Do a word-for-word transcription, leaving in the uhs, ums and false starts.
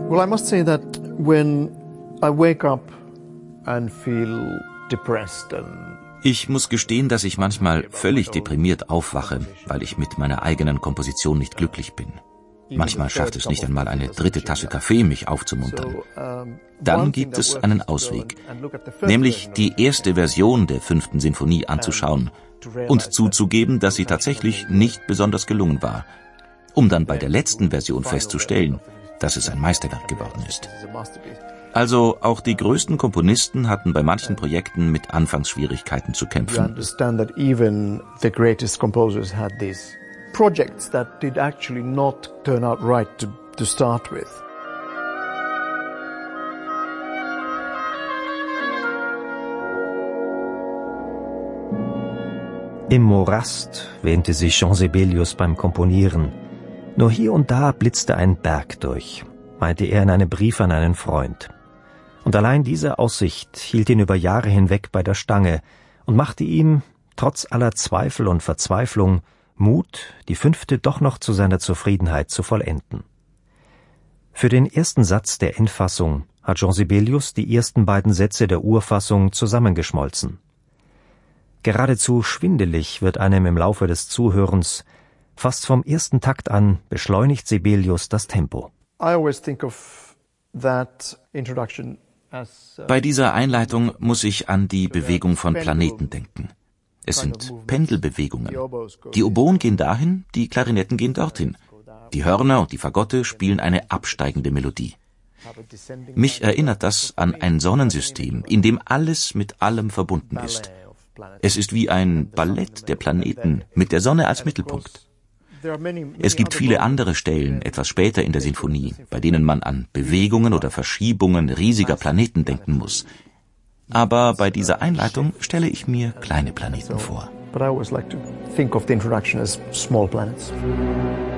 Well, I must say that when I wake up and feel depressed and Ich muss gestehen, dass ich manchmal völlig deprimiert aufwache, weil ich mit meiner eigenen Komposition nicht glücklich bin. Manchmal schafft es nicht einmal eine dritte Tasse Kaffee, mich aufzumuntern. Dann gibt es einen Ausweg, nämlich die erste Version der fünften Sinfonie anzuschauen und zuzugeben, dass sie tatsächlich nicht besonders gelungen war, um dann bei der letzten Version festzustellen, dass es ein Meisterwerk geworden ist. Also auch die größten Komponisten hatten bei manchen Projekten mit Anfangsschwierigkeiten zu kämpfen. Projects that did actually not turn out right to, to start with. Im Morast wähnte sich Jean Sibelius beim Komponieren. Nur hier und da blitzte ein Berg durch, meinte er in einem Brief an einen Freund. Und allein diese Aussicht hielt ihn über Jahre hinweg bei der Stange und machte ihm, trotz aller Zweifel und Verzweiflung, Mut, die fünfte doch noch zu seiner Zufriedenheit zu vollenden. Für den ersten Satz der Endfassung hat Jean Sibelius die ersten beiden Sätze der Urfassung zusammengeschmolzen. Geradezu schwindelig wird einem im Laufe des Zuhörens. Fast vom ersten Takt an beschleunigt Sibelius das Tempo. I always think of that introduction as, uh, Bei dieser Einleitung muss ich an die Bewegung von Planeten denken. Es sind Pendelbewegungen. Die Oboen gehen dahin, die Klarinetten gehen dorthin. Die Hörner und die Fagotte spielen eine absteigende Melodie. Mich erinnert das an ein Sonnensystem, in dem alles mit allem verbunden ist. Es ist wie ein Ballett der Planeten mit der Sonne als Mittelpunkt. Es gibt viele andere Stellen, etwas später in der Sinfonie, bei denen man an Bewegungen oder Verschiebungen riesiger Planeten denken muss. Aber bei dieser Einleitung stelle ich mir kleine Planeten vor. But I always like to think of the introduction as small planets.